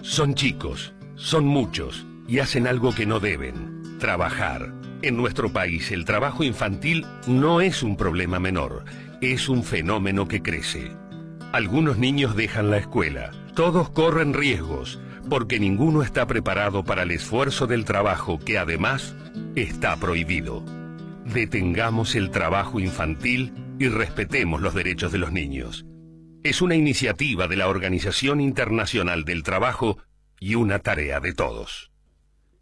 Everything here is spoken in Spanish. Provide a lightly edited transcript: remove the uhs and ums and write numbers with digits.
Son chicos, son muchos, y hacen algo que no deben: trabajar. En nuestro país, el trabajo infantil no es un problema menor, es un fenómeno que crece. Algunos niños dejan la escuela, todos corren riesgos, porque ninguno está preparado para el esfuerzo del trabajo, que además está prohibido. Detengamos el trabajo infantil y respetemos los derechos de los niños. Es una iniciativa de la Organización Internacional del Trabajo y una tarea de todos.